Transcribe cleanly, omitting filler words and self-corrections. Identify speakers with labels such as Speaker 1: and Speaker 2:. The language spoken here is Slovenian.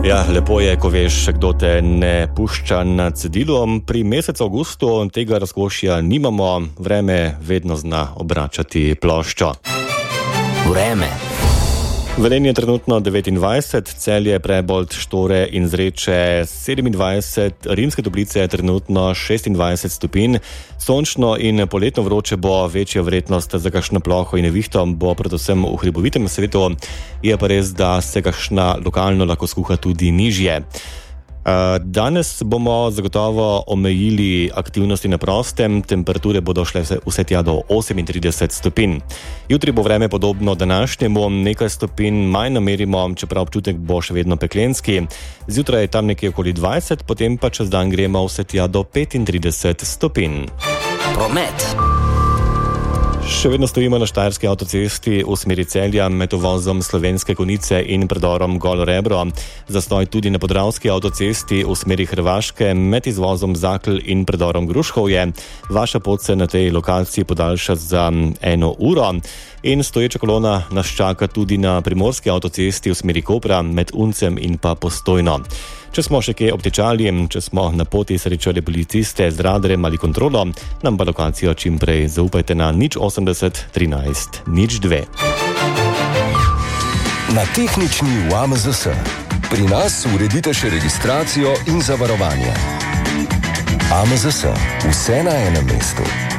Speaker 1: Ja, lepo je, ko veš, kdo te ne pušča na cedilu. Pri mesecu avgustu tega razkošja nimamo, vreme vedno zna obračati ploščo.
Speaker 2: Vreme.
Speaker 1: Velenje je trenutno 29, Celje, Prebold, Štore in Zreče 27, Rimske Toplice je trenutno 26 stopinj, sončno in poletno vroče bo, večja verjetnost za kakšno ploho in nevihto bo predvsem v hribovitem svetu, je pa res, da se kakšna lokalno lahko skuha tudi nižje. Danes bomo zagotovo omejili aktivnosti na prostem, temperature bodo šle vse tja do 38 stopinj. Jutri bo vreme podobno današnjemu, nekaj stopinj manj namerimo, čeprav občutek bo še vedno peklenski. Zjutraj je tam nekje okoli 20, potem pa čez dan gremo vse tja do 35 stopinj.
Speaker 2: Promet.
Speaker 1: Še vedno stojimo na Štajerski avtocesti v smeri Celja med uvozom Slovenske Konjice in predorom Golo Rebro. Zastoj tudi na Podravski avtocesti v smeri Hrvaške med izvozom Zakl in predorom Gruškovje. Vaša pot se na tej lokaciji podaljša za 1 uro. In stoječa kolona nas čaka tudi na Primorski avtocesti v smeri Kopra med Uncem in pa Postojno. Če smo še kje obtečali, če smo na poti srečali policiste z radarjem ali kontrolo, nam pa lokacijo čim prej zaupajte na 080 13 02.
Speaker 3: Na tehnični v AMZS. Pri nas uredite še registracijo in zavarovanje. AMZS. Vse na enem mestu.